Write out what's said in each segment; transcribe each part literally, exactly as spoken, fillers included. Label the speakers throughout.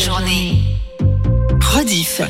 Speaker 1: journée. Rediff.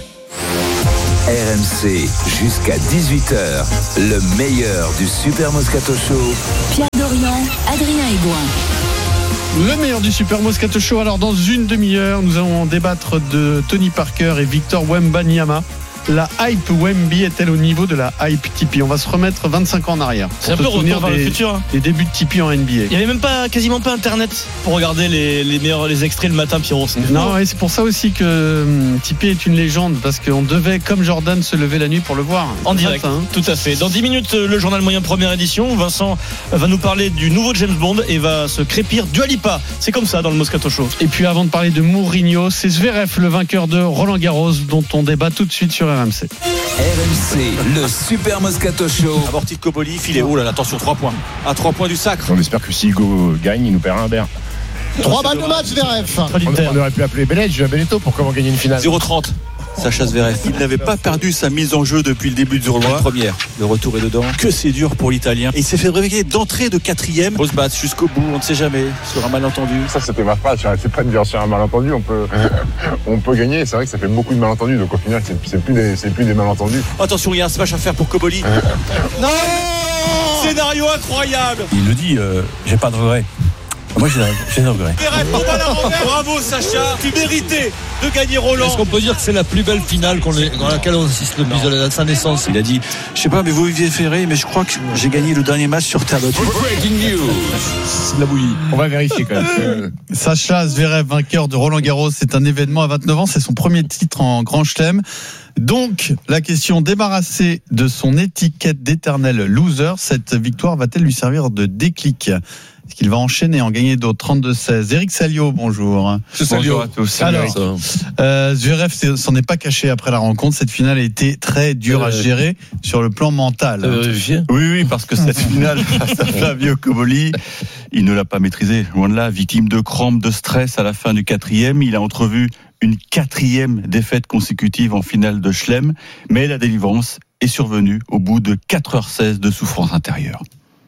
Speaker 2: R M C jusqu'à dix-huit heures, le meilleur du Super Moscato Show.
Speaker 1: Pierre Dorian, Adrien Aigouin.
Speaker 3: Le meilleur du Super Moscato Show. Alors dans une demi-heure, nous allons débattre de Tony Parker et Victor Wembanyama. La hype Wemby est-elle au niveau de la hype Tipeee? On va se remettre vingt-cinq ans en arrière.
Speaker 4: C'est un peu retour vers le futur. Hein.
Speaker 3: Les débuts de Tipeee en N B A.
Speaker 4: Il n'y avait même pas, quasiment pas internet pour regarder les, les meilleurs les extraits le matin, Pierrot.
Speaker 3: Non, et c'est pour ça aussi que hum, Tipeee est une légende, parce qu'on devait, comme Jordan, se lever la nuit pour le voir.
Speaker 4: En direct, hein. Tout à fait. Dans dix minutes, le journal moyen première édition. Vincent va nous parler du nouveau James Bond et va se crépir Dua Lipa. C'est comme ça dans le Moscato Show.
Speaker 3: Et puis avant de parler de Mourinho, c'est Zverev, le vainqueur de Roland Garros, dont on débat tout de suite sur R M C.
Speaker 2: R M C, le Super Moscato Show.
Speaker 5: Aborti de Koboli, filet. Oh là là, attention, trois points. À trois points du sacre.
Speaker 6: On espère que si Hugo gagne, il nous paiera un verre.
Speaker 7: Trois balles de match, Zverev.
Speaker 6: On, on aurait pu appeler Belledge, Benetto pour comment gagner une finale.
Speaker 5: zéro trente. Sacha Zverev. Il n'avait pas perdu sa mise en jeu depuis le début du tournoi. Première, le retour est dedans. Que c'est dur pour l'Italien. Et il s'est fait réveiller d'entrée de quatrième. On se battre jusqu'au bout, on ne sait jamais, sur un malentendu.
Speaker 6: Ça, c'était ma phrase. C'est pas de dire sur un malentendu, on peut, on peut gagner. C'est vrai que ça fait beaucoup de malentendus. Donc au final, c'est, c'est, plus, des, c'est plus des malentendus.
Speaker 5: Attention, il y a un smash à faire pour Koboli. Non, scénario incroyable.
Speaker 8: Il le dit, euh, j'ai pas de regrets. Moi j'ai, j'ai des regrets.
Speaker 5: Bravo Sacha, tu méritais de gagner Roland.
Speaker 9: Est-ce qu'on peut dire que c'est la plus belle finale qu'on est, dans laquelle on assiste depuis sa naissance?
Speaker 8: Il a dit, je sais pas, mais vous viviez ferré, mais je crois que j'ai gagné le dernier match sur terre battue.
Speaker 6: Breaking news. C'est de la bouillie. On va vérifier quand même.
Speaker 3: Sacha Zverev, vainqueur de Roland Garros, c'est un événement à vingt-neuf ans, c'est son premier titre en Grand Chelem. Donc, la question, débarrassée de son étiquette d'éternel loser, cette victoire va-t-elle lui servir de déclic? Est-ce qu'il va enchaîner, en gagner d'autres? Trente-deux seize. Éric Salio, bonjour.
Speaker 6: Bonjour à tous.
Speaker 3: Alors, euh, Zverev s'en est pas caché après la rencontre. Cette finale a été très dure euh, à gérer sur le plan mental.
Speaker 8: Euh, oui, oui, parce que cette finale face à Flavio Koboli, il ne l'a pas maîtrisée. Loin de là, victime de crampes, de stress à la fin du quatrième. Il a entrevu une quatrième défaite consécutive en finale de Chelem. Mais la délivrance est survenue au bout de quatre heures seize de souffrance intérieure.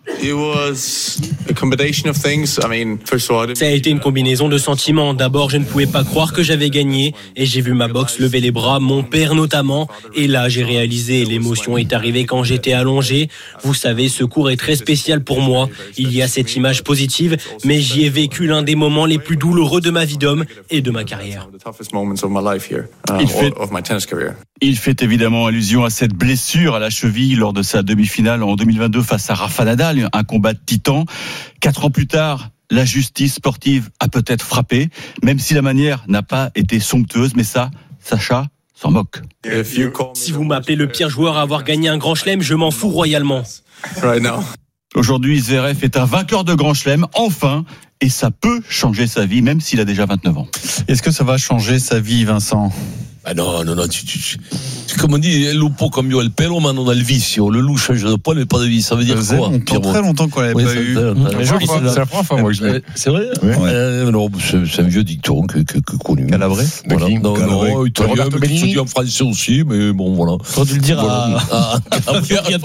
Speaker 10: Ça a été une combinaison de sentiments. D'abord, je ne pouvais pas croire que j'avais gagné et j'ai vu ma boxe lever les bras, mon père notamment. Et là, j'ai réalisé, l'émotion est arrivée quand j'étais allongé. Vous savez, ce cours est très spécial pour moi. Il y a cette image positive, mais j'y ai vécu l'un des moments les plus douloureux de ma vie d'homme et de ma carrière.
Speaker 8: Il fait, il fait évidemment allusion à cette blessure à la cheville lors de sa demi-finale en deux mille vingt-deux face à Rafa Nadal. Un combat de titan. Quatre ans plus tard, la justice sportive a peut-être frappé, même si la manière n'a pas été somptueuse, mais ça, Sacha s'en moque.
Speaker 10: Si vous m'appelez le pire joueur à avoir gagné un grand chelem, je m'en fous royalement.
Speaker 8: Aujourd'hui, Zverev est un vainqueur de grand chelem, enfin, et ça peut changer sa vie, même s'il a déjà vingt-neuf ans.
Speaker 3: Est-ce que ça va changer sa vie, Vincent?
Speaker 9: Ah non, non, non, tu, tu, tu, comme on dit, el lupo cambio el pelo, ma non al vicio. Le loup change de poil, mais pas de vie. Ça veut dire
Speaker 3: ça
Speaker 9: quoi?
Speaker 3: Ça fait très longtemps qu'on l'avait
Speaker 9: oui,
Speaker 3: pas eu.
Speaker 6: C'est, joli, c'est, c'est la première fois, moi, que je l'ai.
Speaker 9: C'est vrai?
Speaker 6: Oui.
Speaker 9: Euh, non, c'est, c'est un vieux dicton que, que, que connu.
Speaker 3: Calabré?
Speaker 9: Voilà.
Speaker 6: Qui,
Speaker 9: non,
Speaker 6: Calabré.
Speaker 9: non, italien, mais qui se dit en français aussi, mais bon, voilà.
Speaker 4: T'aurais dû le dire
Speaker 9: voilà.
Speaker 4: à, à, à
Speaker 9: Il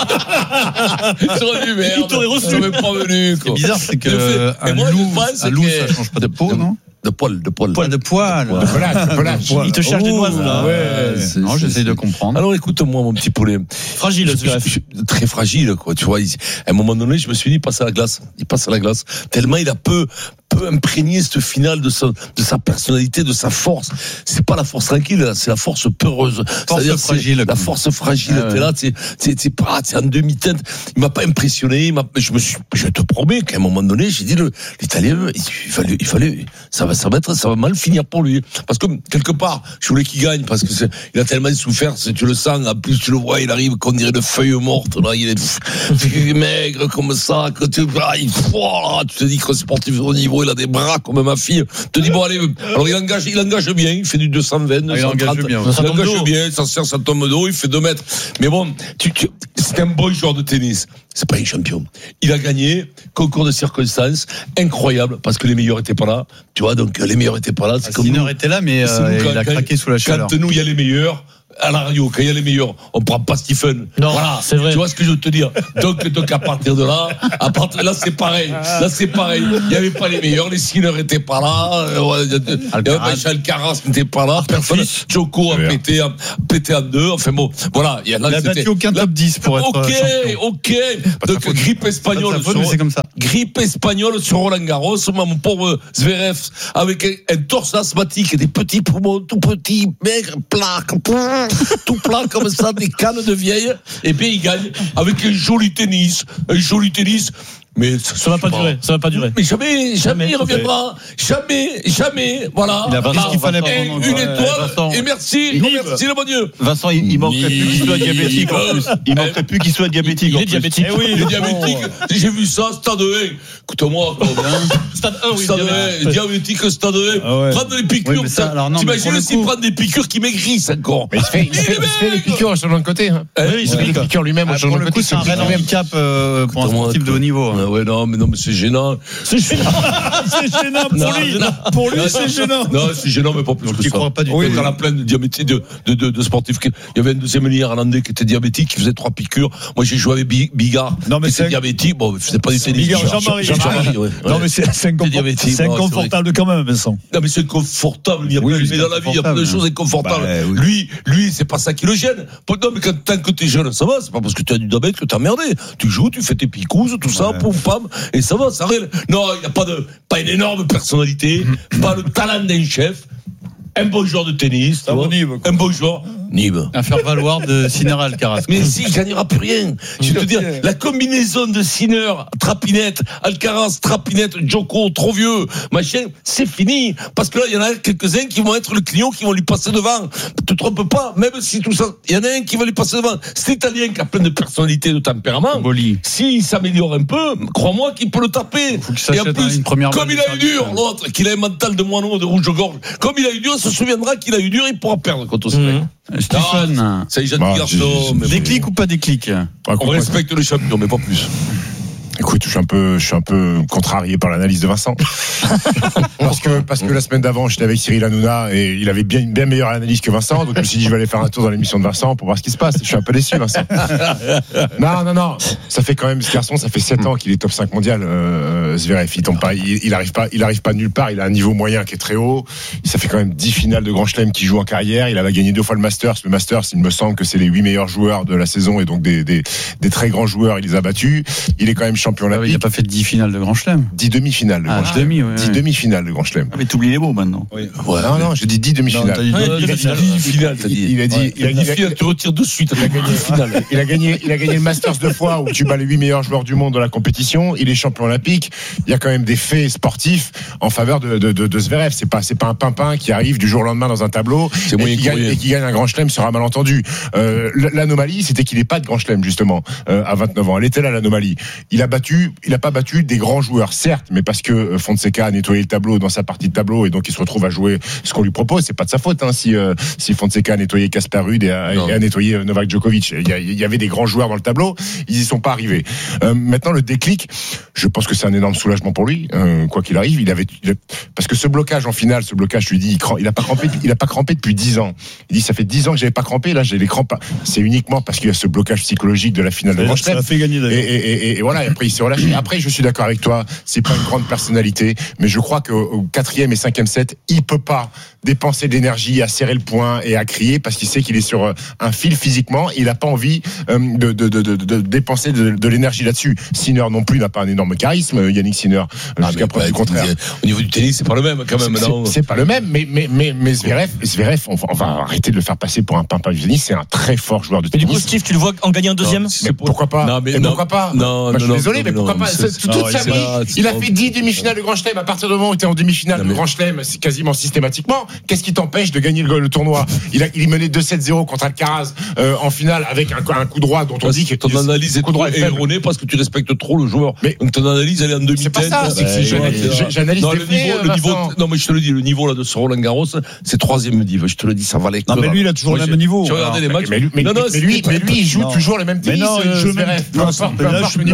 Speaker 9: t'aurait reçu. Ça m'est pas venu, quoi.
Speaker 3: C'est bizarre, c'est que un loup, un loup, ça change pas de peau, non?
Speaker 9: De poil, de poil.
Speaker 3: Poil de poil.
Speaker 6: De pelage, de pelage.
Speaker 4: Il te cherche des noises, là.
Speaker 3: Ouais. C'est, non, c'est, j'essaie c'est... de comprendre.
Speaker 9: Alors, écoute-moi, mon petit poulet.
Speaker 4: Fragile, je, je,
Speaker 9: je, très fragile, quoi. Tu vois, il, à un moment donné, je me suis dit, il passe à la glace. Il passe à la glace. Tellement il a peu, peu imprégné cette finale de sa, de sa personnalité, de sa force. C'est pas la force tranquille, c'est la force peureuse.
Speaker 3: Force
Speaker 9: C'est-à-dire,
Speaker 3: fragile.
Speaker 9: C'est la force fragile. Ah ouais. T'es là, t'es, t'es, t'es pas, t'es en demi-teinte. Il m'a pas impressionné. Il m'a, je me suis, je te promets qu'à un moment donné, j'ai dit, le, l'Italien, il fallait, il fallait, ça va, ça va être, ça va mal finir pour lui. Parce que, quelque part, je voulais qu'il gagne, parce que c'est, il a tellement souffert, tu le sens, en plus, tu le vois, il arrive, qu'on dirait de feuilles mortes, là, il est maigre, comme ça, que tu, ah, il, oh, là, tu te dis que sportif au niveau, il a des bras comme ma fille. Tu te dis, bon, allez, alors il engage, il engage bien, il fait du deux cent vingt, deux cent trente. Ah, il engage bien, il engage bien, ça sert, ça tombe d'eau, il fait deux mètres. Mais bon, tu, tu, c'est un bon joueur de tennis. C'est pas un champion. Il a gagné, concours de circonstances, incroyable, parce que les meilleurs étaient pas là. Tu vois, donc, les meilleurs étaient pas là.
Speaker 3: C'est ah, comme Sinner était là, mais euh, il a craqué sous la chaleur.
Speaker 9: Quand nous, il y a les meilleurs, à la radio, quand il y a les meilleurs, on prend pas Stephen.
Speaker 10: Non,
Speaker 9: voilà,
Speaker 10: c'est vrai.
Speaker 9: Tu vois ce que je veux te dire. Donc, donc à partir de là, à partir de là, c'est pareil. Là, c'est pareil. Il n'y avait pas les meilleurs, les Sinner n'étaient pas là, Alcaraz, Alcaraz n'était pas là, personne. Djoko a pété, a pété en deux. Enfin bon, voilà.
Speaker 3: Il n'a battu aucun top dix pour être
Speaker 9: Ok,
Speaker 3: champion.
Speaker 9: ok. Donc, grippe espagnole.
Speaker 3: Faute, sur, c'est comme ça.
Speaker 9: Grippe espagnole sur Roland Garros. Mon pauvre Zverev, avec un, un torse asthmatique et des petits poumons, tout petits, maigres, plats, tout plat comme ça, des cannes de vieille. Et bien, il gagne avec un joli tennis. Un joli tennis. Mais ça,
Speaker 4: ça va pas, pas durer, ça va pas durer.
Speaker 9: Mais jamais, jamais, jamais il reviendra. Jamais, jamais. Voilà.
Speaker 3: Il a Vincent,
Speaker 9: qu'il fallait
Speaker 3: Vincent,
Speaker 9: prendre une étoile.
Speaker 3: Vincent.
Speaker 9: Et merci. Non, merci le bon Dieu.
Speaker 8: Vincent, il, il manquerait plus qu'il soit diabétique en plus. Il manquerait plus qu'il soit diabétique.
Speaker 4: Il est diabétique.
Speaker 9: Eh oui, il est diabétique. J'ai vu ça, stade un. Écoute-moi.
Speaker 4: Stade un, oui.
Speaker 9: Stade un. Diabétique, stade un. Prendre des piqûres. T'imagines s'il prend des piqûres qui maigrissent encore.
Speaker 6: Mais il se fait, il se fait, il se fait les piqûres sur l'autre côté. Hein.
Speaker 9: Oui,
Speaker 6: il se fait les piqûres lui-même.
Speaker 3: Ah, pour le coup, c'est un vrai handicap pour un sportif de haut niveau.
Speaker 9: Ouais, non, mais non, mais c'est gênant.
Speaker 4: C'est gênant. C'est gênant pour lui. Pour lui, c'est gênant.
Speaker 9: Non, c'est gênant, mais pas plus que ça.
Speaker 3: Tu crois pas du tout.
Speaker 9: Oui, dans la plaine de diabétique, de, de, de, de sportifs. Il y avait un deuxième néerlandais qui était diabétique, qui faisait trois piqûres. Moi, j'ai joué avec Bigard. Non, mais c'est diabétique. Bon, il faisait pas du tennis.
Speaker 4: Bigard, Jean-Marie.
Speaker 9: Jean-Marie, ouais.
Speaker 4: Non, mais c'est inconfortable quand même, Vincent.
Speaker 9: Non, mais c'est inconfortable. Il y a plein de dans la vie, il y a plein de choses inconfortables. Lui, lui, c'est pas ça qui le gêne. Non, mais tant que t'es jeune, ça va. C'est pas parce que tu as du diabète que t'as merdé. Tu joues, tu fais tes picouses, tout ça, poum, pam, et ça va, ça règle. Non, il n'y a pas de, pas une énorme personnalité, pas le talent d'un chef, un bon joueur de tennis, un bon, Nib, un bon joueur. Nib.
Speaker 3: Un faire-valoir de Sinner Alcaraz.
Speaker 9: Mais si, il ne gagnera plus rien. Je vais te dire, la combinaison de Sinner, Trapinette, Alcaraz, Trapinette, Djoko, trop vieux, machin, c'est fini. Parce que là, il y en a quelques-uns qui vont être le client, qui vont lui passer devant. Ne te trompe pas, même si tout ça, il y en a un qui va lui passer devant. Cet Italien qui a plein de personnalité, de tempérament, s'il s'améliore un peu, crois-moi qu'il peut le taper. Et en plus, comme il a eu dur, l'autre, qu'il a un mental de moineau, de rouge-gorge, comme il a eu dur, il se souviendra qu'il a eu dur, il pourra perdre contre ce mec.
Speaker 3: Stephen,
Speaker 9: ça y est, jeune bah, garçon.
Speaker 3: Déclic ou pas déclic?
Speaker 9: On respecte le champion, mais pas plus.
Speaker 6: Écoute, je suis un peu, je suis un peu contrarié par l'analyse de Vincent. parce que, parce que la semaine d'avant, j'étais avec Cyril Hanouna et il avait bien une bien meilleure analyse que Vincent. Donc je me suis dit, je vais aller faire un tour dans l'émission de Vincent pour voir ce qui se passe. Je suis un peu déçu, Vincent. non, non, non. Ça fait quand même, ce garçon, ça fait sept ans qu'il est top cinq mondial, euh, Zverev. Il tombe pas, il, il arrive pas, il arrive pas nulle part. Il a un niveau moyen qui est très haut. Ça fait quand même dix finales de Grand Chelem qu'il joue en carrière. Il avait gagné deux fois le Masters. Le Masters, il me semble que c'est les huit meilleurs joueurs de la saison et donc des, des, des très grands joueurs. Il les a battus. Il est quand même champion olympique.
Speaker 3: Il n'a pas fait dix finales de Grand Chelem.
Speaker 6: dix demi-finales de
Speaker 3: ah,
Speaker 6: Grand Chelem.
Speaker 3: Demi, ouais,
Speaker 6: dix
Speaker 3: ouais.
Speaker 6: demi-finales de Grand Chelem.
Speaker 8: Ah, mais t'oublies les mots maintenant.
Speaker 6: Oui. Ouais, non, non, j'ai dit dix demi-finales.
Speaker 9: Non, t'as dit dix finales.
Speaker 6: Il a dit,
Speaker 9: ouais. il a dit, il a, tu retires de suite.
Speaker 6: Il a gagné, finale. il a gagné, il a gagné le Masters deux fois où tu bats les huit meilleurs joueurs du monde dans la compétition. Il est champion olympique. Il y a quand même des faits sportifs en faveur de, de, de, de Zverev. C'est pas, c'est pas un pimpin qui arrive du jour au lendemain dans un tableau et qui, gagne, et qui gagne un Grand Chelem sur un malentendu. Euh, l'anomalie, c'était qu'il n'ait pas de Grand Chelem, justement, euh, à vingt-neuf ans. Elle était là, l'anomalie. Il a battu, il a pas battu des grands joueurs, certes, mais parce que Fonseca a nettoyé le tableau dans sa partie de tableau et donc il se retrouve à jouer ce qu'on lui propose. C'est pas de sa faute, hein, si, euh, si Fonseca a nettoyé Casper Ruud et a, et a nettoyé Novak Djokovic. Il y, a, il y avait des grands joueurs dans le tableau, ils y sont pas arrivés. Euh, maintenant, le déclic, je pense que c'est un énorme soulagement pour lui, euh, quoi qu'il arrive. Il avait, il a, parce que ce blocage en finale, ce blocage, je lui dis, il, crampe, il a pas crampé, il a pas crampé depuis dix ans. Il dit, ça fait dix ans que j'avais pas crampé, là j'ai les crampes. C'est uniquement parce qu'il y a ce blocage psychologique de la finale de Grand Chelem.
Speaker 4: Ça a fait gagner
Speaker 6: et, et, et, et voilà, et après il s'est relâché. Après, je suis d'accord avec toi, c'est pas une grande personnalité, mais je crois qu'au quatrième et cinquième set, il peut pas dépenser de l'énergie à serrer le poing et à crier parce qu'il sait qu'il est sur un fil physiquement. Il a pas envie de, de, de, de, de dépenser de, de l'énergie là-dessus. Sinner non plus n'a pas un énorme charisme. Yannick Sinner, ah, jusqu'à preuve du contraire.
Speaker 9: Au niveau du tennis, c'est pas le même quand même.
Speaker 6: C'est, c'est, c'est pas le même, mais mais mais, mais Zverev, Zverev, on va, on va arrêter de le faire passer pour un pimpin du tennis. C'est un très fort joueur de tennis.
Speaker 4: Mais du coup, Steve, tu le vois en gagner un deuxième?
Speaker 6: Non, mais pourquoi pas?
Speaker 9: Non, mais
Speaker 6: et
Speaker 9: non,
Speaker 6: pourquoi pas?
Speaker 9: Non,
Speaker 6: bah, je suis
Speaker 9: non,
Speaker 6: désolé,
Speaker 9: non,
Speaker 6: mais pourquoi
Speaker 9: non,
Speaker 6: pas?
Speaker 9: c'est,
Speaker 6: Toute
Speaker 9: non,
Speaker 6: sa vie,
Speaker 9: là,
Speaker 6: il a fait dix demi-finales de Grand Chelem. À partir du moment où tu es en demi-finale non, de Grand Chelem, c'est quasiment systématiquement. Qu'est-ce qui t'empêche de gagner le, le tournoi? Il a, il menait deux sept zéro contre Alcaraz euh, en finale avec un, un coup droit dont on
Speaker 9: parce
Speaker 6: dit que
Speaker 9: ton analyse est trop erronée parce que tu respectes trop le joueur. Mais donc ton analyse elle est en demi-teinte.
Speaker 6: C'est pas ça. C'est que c'est, j'analyse, j'analyse
Speaker 9: non,
Speaker 6: le
Speaker 9: niveau,
Speaker 6: faits,
Speaker 9: le niveau. Non mais je te le dis, le niveau là de ce Roland Garros, c'est troisième div. Je te le dis, ça valait.
Speaker 4: Non mais lui il a toujours le même niveau.
Speaker 9: Tu regardais les matchs.
Speaker 6: Mais lui, mais lui, il joue toujours les mêmes tennis.
Speaker 4: Mais non,
Speaker 6: Zverev. Peu importe le niveau du tournoi.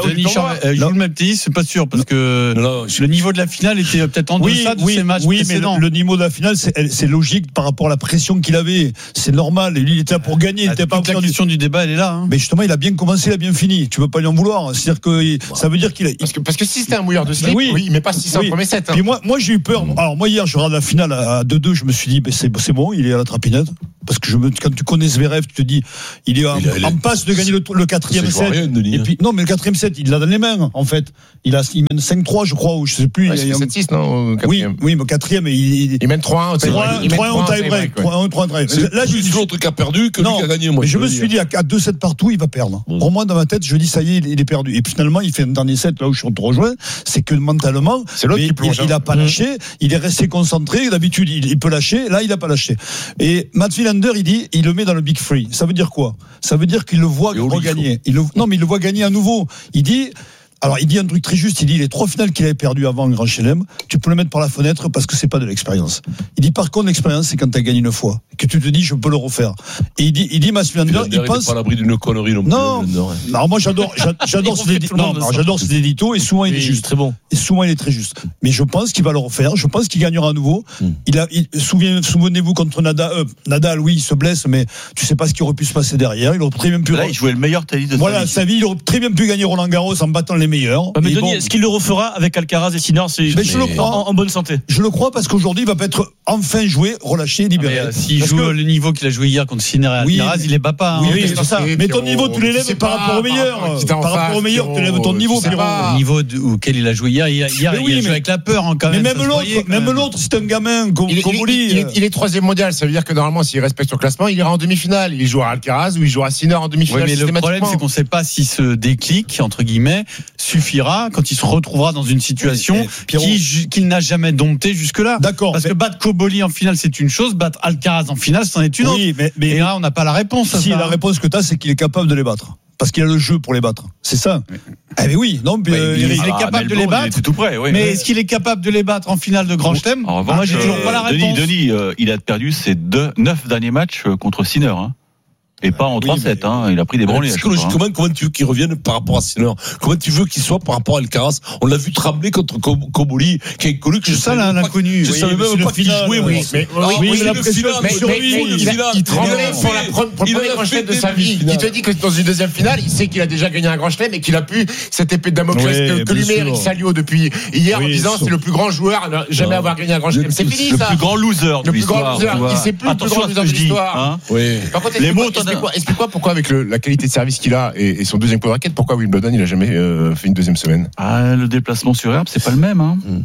Speaker 3: euh, il joue le même tennis, c'est pas sûr, parce que non, non, je... le niveau de la finale était peut-être en deçà de
Speaker 11: oui,
Speaker 3: ces matchs
Speaker 11: oui,
Speaker 3: précédents.
Speaker 11: Mais le, le niveau de la finale, c'est, c'est logique par rapport à la pression qu'il avait. C'est normal. Et lui, il était là pour gagner. Il était pas
Speaker 3: la question du débat, elle est là. Hein.
Speaker 11: Mais justement, il a bien commencé, il a bien fini. Tu peux pas lui en vouloir. C'est-à-dire que ouais. ça veut dire qu'il a.
Speaker 6: Parce que, parce que si c'était un mouilleur de slip, oui, oui, il met pas six cents oui. premier set. Hein.
Speaker 11: Puis moi, moi, j'ai eu peur. Alors, moi, hier, je regarde la finale à deux deux, je me suis dit, ben, c'est, c'est bon, il est à la trapinette. Parce que je me, quand tu connais Zverev, tu te dis, il est en, il a, en passe de gagner le, le quatrième set. Rien, Denis, et puis, non, mais le quatrième set, il l'a dans les mains, en fait. Il a, il mène cinq trois, je crois, ou je sais plus.
Speaker 6: Ouais,
Speaker 11: il
Speaker 6: a sept six, non?
Speaker 11: Oui, oui, mais quatrième, il, il,
Speaker 6: il mène trois un,
Speaker 11: trois un au tie-break. trois un, trois un,
Speaker 9: c'est là, plus l'autre qui a perdu que lui qui a gagné, moi.
Speaker 11: Mais je me suis dit, à deux sept partout, il va perdre. Pour moi, dans ma tête, je dis, ça y est, il est perdu. Et finalement, il fait un dernier set, là où je te rejoins, c'est que mentalement,
Speaker 6: c'est l'autre qui plonge.
Speaker 11: Il a pas lâché, il est resté concentré. D'habitude, il peut lâcher. Là, il a pas lâché. Et Mats Wilander, il dit, il le met dans le Big Free. Ça veut dire quoi? Ça veut dire qu'il le voit regagner. Il le, non, mais il le voit gagner à nouveau. Il dit, alors il dit un truc très juste, il dit les trois finales qu'il avait perdues avant Grand Chelem, tu peux le mettre par la fenêtre parce que c'est pas de l'expérience. Il dit par contre l'expérience c'est quand tu as gagné une fois, que tu te dis je peux le refaire. Et il dit il dit Mats Wilander, il pense
Speaker 9: pas à l'abri d'une connerie non plus.
Speaker 11: Non. Alors moi j'adore j'adore cet édito, non, alors, j'adore cet édito et souvent il est juste.
Speaker 9: Très bon.
Speaker 11: Et souvent il est très juste. Mais je pense qu'il va le refaire, je pense qu'il gagnera à nouveau. Hmm. Il a il, souvenez, souvenez-vous contre Nadal, euh, Nadal oui, il se blesse mais tu sais pas ce qui aurait pu se passer derrière, il aurait très bien pu
Speaker 8: là, il jouait le meilleur tennis de
Speaker 11: voilà, sa vie, il aurait très bien pu gagner Roland Garros en battant les meilleurs.
Speaker 4: Mais Denis, est-ce qu'il le refera avec Alcaraz et Sinner, c'est
Speaker 11: mais je le crois.
Speaker 4: En, en bonne santé?
Speaker 11: Je le crois parce qu'aujourd'hui, il va peut-être enfin jouer, relâché, libéré.
Speaker 3: Ah, euh, S'il joue que... le niveau qu'il a joué hier contre Sinner et
Speaker 11: oui,
Speaker 3: Alcaraz, il est pas pas.
Speaker 11: Oui,
Speaker 3: hein.
Speaker 11: oui, c'est ça. Mais ton niveau, tu l'élèves par rapport au meilleur. Par rapport au meilleur, tu élèves ton niveau.
Speaker 3: Le niveau auquel il a joué hier, hier, il a joué avec la peur quand même.
Speaker 11: Mais même l'autre, même l'autre, c'est un gamin comme
Speaker 6: Comoli. Il est troisième mondial, ça veut dire que normalement, s'il respecte son classement, il ira en demi-finale. Il jouera à Alcaraz ou il jouera à Sinner en demi-finale.
Speaker 3: Mais le problème, c'est qu'on ne sait pas si ce déclic entre guillemets suffira quand il se retrouvera dans une situation qui, qu'il n'a jamais dompté jusque-là.
Speaker 11: D'accord.
Speaker 3: Parce mais... que battre Cobolli en finale, c'est une chose, battre Alcaraz en finale, c'en est une autre.
Speaker 11: Oui, mais, mais
Speaker 3: et là, on n'a pas la réponse à
Speaker 11: si,
Speaker 3: ça.
Speaker 11: La réponse que tu as, c'est qu'il est capable de les battre. Parce qu'il a le jeu pour les battre. C'est ça. Oui. Eh bien oui, non, mais,
Speaker 3: euh, il, il est capable ah, de les battre.
Speaker 8: Tout près, oui.
Speaker 3: Mais est-ce qu'il est capable de les battre en finale de Grand Chelem? Moi, j'ai toujours pas la réponse.
Speaker 8: Denis, Denis euh, il a perdu ses deux, neuf derniers matchs contre Sinner. Hein. Et pas en trois sept, oui, hein. Il a pris des branlées.
Speaker 9: Psychologiquement, hein. Comment tu veux qu'il revienne par rapport à Sinner? Comment tu veux qu'il soit par rapport à Alcaraz? On l'a vu trembler contre Cobolli, qui est connu que je
Speaker 11: savais pas. L'inconnu.
Speaker 9: Je savais même pas qu'il jouait,
Speaker 6: oui. Mais, oui, mais la pression sur lui, il tremblait pour la première Grand Chelem de sa vie. Il te dit que dans une deuxième finale, il sait qu'il a déjà gagné un Grand Chelem et qu'il a pu cette épée de Damoclès que lui met Eric Salio depuis hier en disant c'est le plus grand joueur à jamais avoir gagné un Grand Chelem. C'est fini ça.
Speaker 8: Le plus grand loser de l'histoire.
Speaker 6: Il sait plus le plus grand loser de l'histoire. Par contre, les mots. Explique-moi pourquoi avec le, la qualité de service qu'il a et, et son deuxième coup de raquette, pourquoi Wimbledon il a jamais euh, fait une deuxième semaine?
Speaker 8: Ah, le déplacement sur herbe, c'est pas le même. Hein. Mm.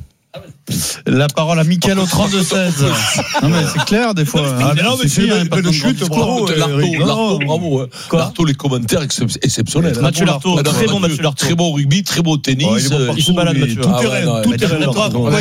Speaker 3: La parole à Mickaël au trente-deux seize. Non mais c'est clair des fois.
Speaker 11: Ah mais non mais c'est une belle chute.
Speaker 9: Bravo, Lartaud, bravo. Lartaud, les commentaires exceptionnels.
Speaker 4: Mathieu Lartaud, très bon Mathieu Lartaud.
Speaker 9: Très bon rugby, très bon tennis.
Speaker 4: Il se balade Mathieu.
Speaker 11: Tout terrain, tout terrain.
Speaker 3: Pourquoi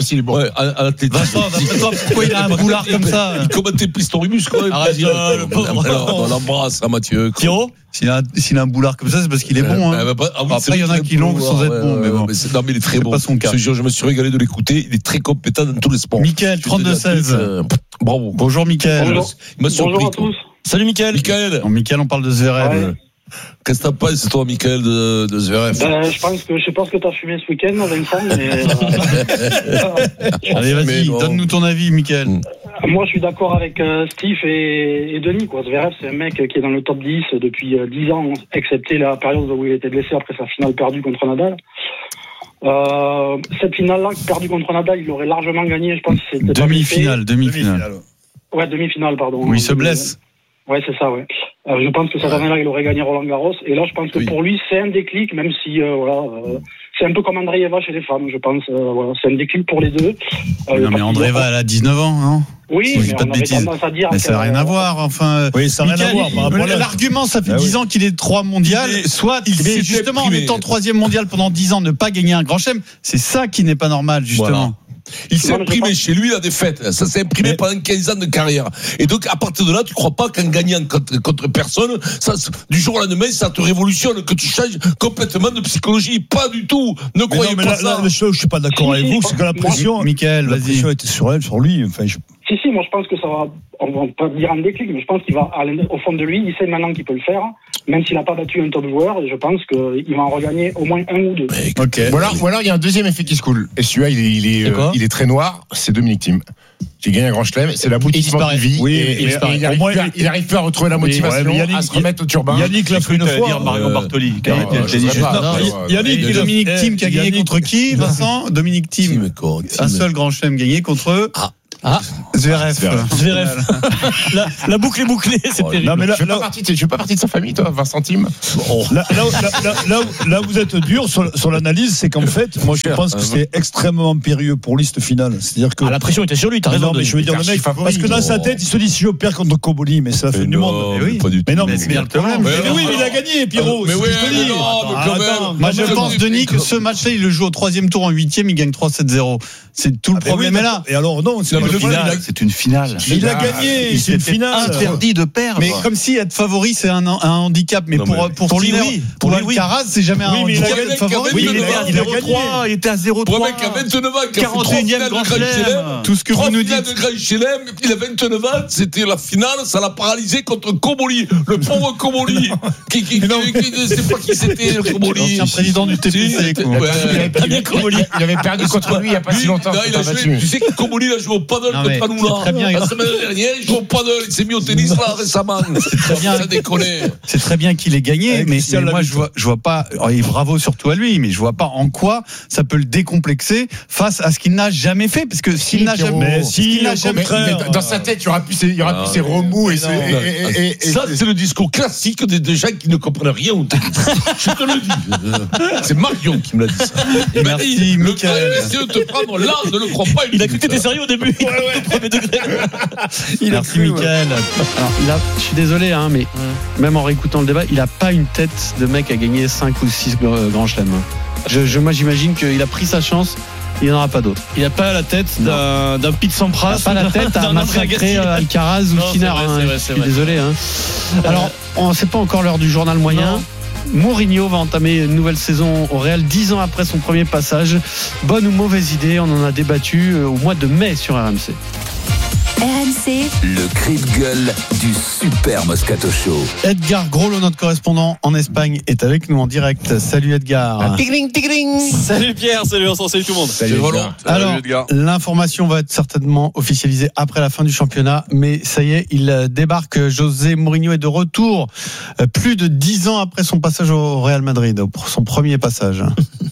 Speaker 3: il a un boulard comme ça?
Speaker 9: Il commentait Pistorius quand même.
Speaker 3: Arrête,
Speaker 9: on l'embrasse, Mathieu.
Speaker 3: Pierrot? S'il a, s'il a un boulard comme ça, c'est parce qu'il est bon. Hein.
Speaker 9: Euh, bah, ah oui,
Speaker 3: après, il y en a qui l'ont sans être bon. Mais bon.
Speaker 9: Mais non, mais il est très bon.
Speaker 3: Pas son cas.
Speaker 9: Je, je me suis régalé de l'écouter. Il est très compétent dans tous les sports.
Speaker 3: Mickaël, trente-deux seize.
Speaker 9: Euh, bravo.
Speaker 3: Bonjour, Mickaël.
Speaker 12: Bonjour.
Speaker 9: Il m'a surpris.
Speaker 12: Bonjour à tous.
Speaker 4: Salut, Mickaël.
Speaker 9: Mickaël.
Speaker 3: Non, Mickaël, on parle de Zverev. Ouais.
Speaker 9: Qu'est-ce que t'as pas, c'est toi, Mickaël, de, de Zverev?
Speaker 12: Ben, je pense que, je sais pas ce que t'as fumé ce week-end, Vincent, mais.
Speaker 3: Euh... Allez, vas-y, bon. Donne-nous ton avis, Mickaël. Mm.
Speaker 12: Moi, je suis d'accord avec euh, Steve et, et Denis, quoi. Zverev, c'est un mec qui est dans le top dix depuis euh, dix ans, excepté la période où il était blessé après sa finale perdue contre Nadal. Euh, cette finale-là, perdue contre Nadal, il aurait largement gagné, je pense. Que c'était
Speaker 3: demi-finale, demi-finale.
Speaker 12: Ouais, demi-finale, pardon.
Speaker 3: Oui, il se blesse.
Speaker 12: Ouais, c'est ça, ouais. Euh, je pense que cette année-là, il aurait gagné Roland Garros. Et là, je pense que oui. Pour lui, c'est un déclic, même si, euh, voilà, euh, c'est un peu comme Andreeva chez les femmes, je pense. Euh, voilà, c'est un déclic pour les deux.
Speaker 3: Euh, non, mais Andreeva, elle a dix-neuf ans, non?
Speaker 12: Oui,
Speaker 3: mais pas de bêtises.
Speaker 12: Mais
Speaker 3: ça n'a rien à voir, enfin.
Speaker 11: Oui, ça n'a rien à voir. Par rapport à
Speaker 3: l'argument, ça fait dix ans qu'il est trois mondial. Soit, il c'est justement, en étant troisième mondial pendant dix ans, ne pas gagner un grand chelem. C'est ça qui n'est pas normal, justement. Voilà.
Speaker 9: Il s'est imprimé pas... chez lui la défaite. Ça s'est imprimé mais... pendant quinze ans de carrière. Et donc, à partir de là, tu crois pas qu'en gagnant contre, contre personne, ça, du jour au lendemain, ça te révolutionne, que tu changes complètement de psychologie. Pas du tout. Ne croyez non, pas là, ça.
Speaker 11: Là, je, je suis pas d'accord avec vous. C'est que la pression,
Speaker 3: Mickaël,
Speaker 11: la pression était sur elle, sur lui. Enfin, je...
Speaker 12: Si, si, moi je pense que ça va, on va pas dire un déclic, mais je pense qu'il va, au fond de lui, il sait maintenant qu'il peut le faire. même s'il n'a pas battu un top joueur, je pense qu'il va en regagner au moins un ou deux.
Speaker 6: Okay. Ou alors, ou alors il y a un deuxième effet qui se coule. Et celui-là, il est, il est, euh, il est très noir. C'est Dominic Thiem, qui gagne un grand chelem. C'est l'aboutissement de vie.
Speaker 11: Oui,
Speaker 6: et,
Speaker 11: il,
Speaker 6: et, et il, arrive plus à, il arrive plus à retrouver la motivation, ouais, Yannick, à se remettre au turbin.
Speaker 11: Yannick l'a fait une fois.
Speaker 8: Dire Marion
Speaker 11: euh,
Speaker 8: Bartoli.
Speaker 3: Euh, Yannick et Dominic Thiem qui a gagné contre qui, Vincent? Dominic Thiem. Un seul grand chelem gagné contre eux.
Speaker 9: Ah.
Speaker 3: Ah, Zverev.
Speaker 4: Zverev. la, la boucle est bouclée, c'est terrible.
Speaker 6: Non, mais là, je ne fais pas partie de sa famille, toi, Vincent Thiem.
Speaker 11: Oh. Là, là, là, là, là, là, vous êtes dur sur, sur l'analyse, c'est qu'en fait, moi, je pense que c'est extrêmement périlleux pour lui, cette finale. C'est-à-dire que.
Speaker 4: Ah, la pression était sur lui, t'as
Speaker 11: raison.
Speaker 4: Non,
Speaker 11: mais je veux dire, le mec, parce que dans sa tête, il se dit, si je perds contre Koboli, mais c'est la fin du monde.
Speaker 9: Mais, oui. pas du tout.
Speaker 11: mais non, mais
Speaker 3: c'est bien le problème.
Speaker 11: Mais, mais oui, mais il a gagné, Pierrot.
Speaker 9: Mais oui, mais non, mais quand même.
Speaker 3: Moi, je pense, Denis, que ce match-là, il le joue au troisième tour en huitième, il gagne trois sept zéro. C'est tout le problème est là.
Speaker 11: Et alors, non, c'est
Speaker 8: une finale.
Speaker 11: Il a gagné, c'est une finale.
Speaker 8: Interdit de perdre.
Speaker 3: Mais comme si être favori, c'est un, un handicap. Mais, non, pour, mais pour, pour lui, oui. Pour, pour Alcaraz, c'est jamais un
Speaker 11: oui,
Speaker 3: handicap d'être favori.
Speaker 8: Oui, il était à zéro trois, il était à zéro trois.
Speaker 9: Pour un mec à vingt-neuf ans,
Speaker 8: quarante et unième grand chelem.
Speaker 3: Tout ce que vous nous dites.
Speaker 9: de grand chelem, il a vingt-neuf ans, c'était la finale, ça l'a paralysé contre Koboli. Le pauvre Koboli. Qui, qui, qui, ne sait pas qui c'était, le Koboli.
Speaker 3: L'ancien président du T P C.
Speaker 6: Il avait perdu contre lui il n'y a pas si longtemps.
Speaker 9: Tu sais que Koboli a joué au paddle contre Hanouna. La semaine dernière, il joue au paddle, il s'est mis au tennis là récemment. C'est très bien. Ça déconne.
Speaker 3: C'est très bien qu'il ait gagné, mais, mais moi je vois, je vois pas. Et bravo surtout à lui, mais je vois pas en quoi ça peut le décomplexer face à ce qu'il n'a jamais fait, parce que s'il n'a jamais,
Speaker 11: s'il n'a jamais,
Speaker 6: dans sa tête, il y aura plus ses, il y aura plus ses remous et, et, et, et
Speaker 9: ça, c'est le discours classique des, des gens qui ne comprennent rien au tennis. Je te le dis. C'est Marion qui me l'a dit ça. Il m'a dit, le gars essaie de te prendre là, ne le crois pas.
Speaker 4: Il a cru que t'étais sérieux au début. Ouais, ouais. Premier degré.
Speaker 3: Il a cru, Michael.
Speaker 13: Alors, il a, je suis désolé, hein, mais mmh. même en réécoutant le débat, il a pas une tête de mec à gagner cinq ou six grands chelems. Je, je, moi, j'imagine qu'il a pris sa chance. Il n'y en aura pas d'autre.
Speaker 4: Il n'a pas la tête d'un, d'un Pete Sampras.
Speaker 13: Il n'a pas la tête à massacrer Alcaraz ou Sinner. Hein, je suis vrai. désolé. Hein. Alors, on sait pas encore l'heure du journal moyen. Non. Mourinho va entamer une nouvelle saison au Real dix ans après son premier passage. Bonne ou mauvaise idée, on en a débattu au mois de mai sur R M C.
Speaker 1: R M C,
Speaker 2: le cri de gueule du Super Moscato Show.
Speaker 3: Edgar Groslo, notre correspondant en Espagne, est avec nous en direct. Salut Edgar.
Speaker 7: Tigring, tigring.
Speaker 10: Salut Pierre, salut Vincent, salut tout le monde.
Speaker 6: Salut Edgar.
Speaker 3: Alors, Edgar. L'information va être certainement officialisée après la fin du championnat, mais ça y est, il débarque. José Mourinho est de retour, plus de dix ans après son passage au Real Madrid, pour son premier passage.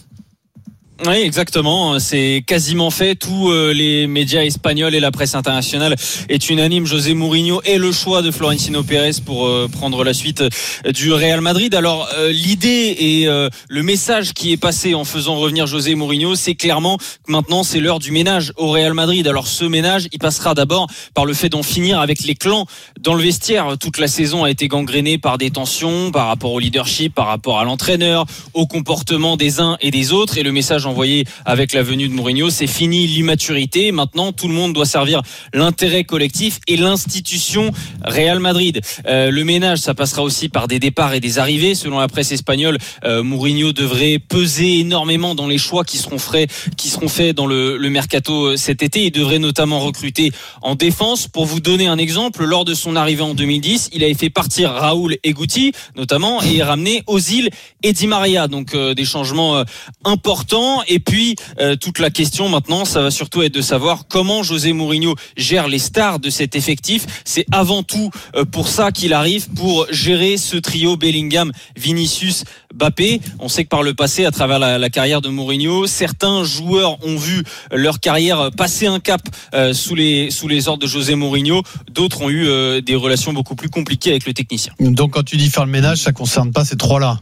Speaker 10: Oui, exactement. C'est quasiment fait. Tous les médias espagnols et la presse internationale est unanime. José Mourinho est le choix de Florentino Pérez pour prendre la suite du Real Madrid. Alors, l'idée et le message qui est passé en faisant revenir José Mourinho, c'est clairement que maintenant, c'est l'heure du ménage au Real Madrid. Alors, ce ménage, il passera d'abord par le fait d'en finir avec les clans dans le vestiaire. Toute la saison a été gangrénée par des tensions par rapport au leadership, par rapport à l'entraîneur, au comportement des uns et des autres. Et le message envoyé avec la venue de Mourinho, c'est fini l'immaturité. Maintenant, tout le monde doit servir l'intérêt collectif et l'institution Real Madrid. Euh, le ménage, ça passera aussi par des départs et des arrivées. Selon la presse espagnole, euh, Mourinho devrait peser énormément dans les choix qui seront faits, qui seront faits dans le, le mercato cet été. Il devrait notamment recruter en défense. Pour vous donner un exemple, lors de son arrivée en deux mille dix, il avait fait partir Raúl et Guti, notamment, et ramener Ozil et Di Maria. Donc euh, des changements euh, importants. Et puis euh, toute la question maintenant, ça va surtout être de savoir comment José Mourinho gère les stars de cet effectif. C'est avant tout euh, pour ça qu'il arrive, pour gérer ce trio Bellingham, Vinicius, Mbappé. On sait que par le passé, à travers la, la carrière de Mourinho, certains joueurs ont vu leur carrière passer un cap euh, sous les sous les ordres de José Mourinho. D'autres ont eu euh, des relations beaucoup plus compliquées avec le technicien.
Speaker 3: Donc quand tu dis faire le ménage, ça concerne pas ces trois-là?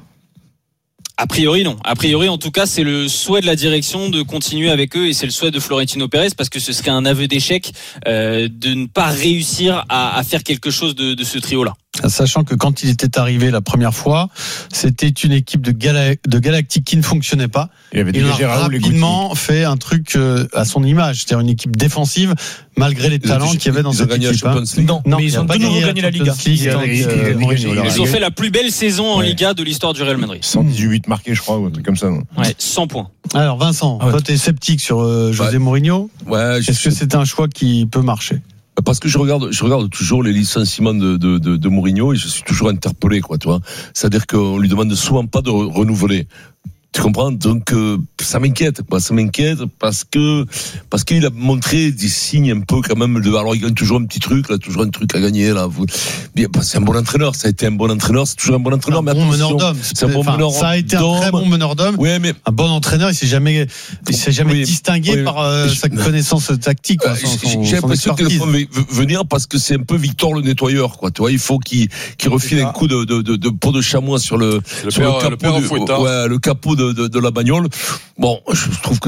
Speaker 10: A priori non. A priori en tout cas c'est le souhait de la direction de continuer avec eux et c'est le souhait de Florentino Pérez parce que ce serait un aveu d'échec euh, de ne pas réussir à, à faire quelque chose de, de ce trio-là.
Speaker 3: Sachant que quand il était arrivé la première fois, c'était une équipe de, Gala- de Galactique qui ne fonctionnait pas.
Speaker 6: Il avait
Speaker 3: il a rapidement fait un truc à son image, c'est-à-dire une équipe défensive malgré les talents qu'il y avait dans cette équipe.
Speaker 4: Hein. Non, non, mais ils ont de nouveau gagné la Liga.
Speaker 10: Ils ont fait la plus belle saison en Liga de l'histoire du Real Madrid.
Speaker 6: cent dix-huit marqués, je crois, ou un truc comme ça. Non
Speaker 10: ouais, cent points.
Speaker 3: Alors Vincent, ah ouais. toi t'es sceptique sur euh, José ouais. Mourinho.
Speaker 9: Ouais.
Speaker 3: Est-ce que c'est un choix qui peut marcher?
Speaker 9: Parce que je regarde, je regarde toujours les licenciements de, de, de, de Mourinho et je suis toujours interpellé, quoi, tu vois. C'est-à-dire qu'on lui demande souvent pas de re- renouveler. Tu comprends? Donc euh, ça m'inquiète, quoi. Ça m'inquiète parce que parce qu'il a montré des signes un peu quand même de. Alors il gagne toujours un petit truc, là, toujours un truc à gagner, là. Bien, c'est un bon entraîneur. Ça a été un bon entraîneur. C'est toujours un bon entraîneur.
Speaker 3: Un
Speaker 9: mais
Speaker 3: bon
Speaker 9: attention,
Speaker 3: meneur d'hommes.
Speaker 9: c'est un bon
Speaker 3: Enfin,
Speaker 9: meneur
Speaker 3: ça a été
Speaker 9: d'hommes.
Speaker 3: un très bon meneur d'hommes.
Speaker 9: Ouais, mais
Speaker 3: un bon entraîneur. Il s'est jamais, il s'est jamais
Speaker 9: oui,
Speaker 3: distingué
Speaker 9: oui,
Speaker 3: par euh,
Speaker 9: je,
Speaker 3: sa connaissance tactique. Quoi, son, son,
Speaker 9: j'ai l'impression qu'il faut
Speaker 3: expertise.
Speaker 9: venir parce que c'est un peu Victor le nettoyeur, quoi. Tu vois, il faut qu'il qu'il refile un coup de de de, de peau de chamois sur le,
Speaker 14: le
Speaker 9: sur
Speaker 14: père,
Speaker 9: le capot,
Speaker 14: le père
Speaker 9: du,
Speaker 14: au fouettard.
Speaker 9: ouais, le capot de, de de la bagnole. Bon, je trouve que